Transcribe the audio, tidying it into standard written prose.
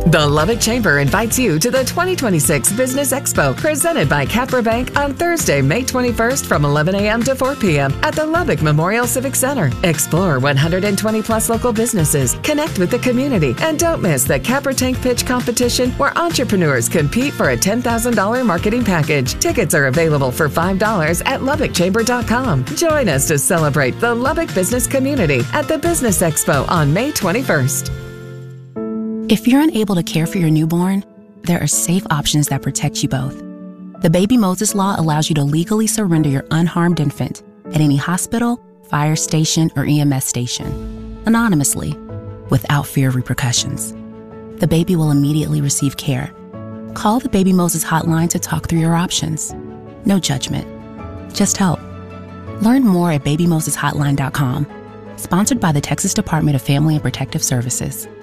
The Lubbock Chamber invites you to the 2026 Business Expo presented by Capra Bank on Thursday, May 21st from 11 a.m. to 4 p.m. at the Lubbock Memorial Civic Center. Explore 120 plus local businesses, connect with the community, and don't miss the Capra Tank Pitch competition where entrepreneurs compete for a $10,000 marketing package. Tickets are available for $5 at LubbockChamber.com. Join us to celebrate the Lubbock business community at the Business Expo on May 21st. If you're unable to care for your newborn, there are safe options that protect you both. The Baby Moses Law allows you to legally surrender your unharmed infant at any hospital, fire station, or EMS station, anonymously, without fear of repercussions. The baby will immediately receive care. Call the Baby Moses hotline to talk through your options. No judgment, just help. Learn more at babymoseshotline.com. Sponsored by the Texas Department of Family and Protective Services.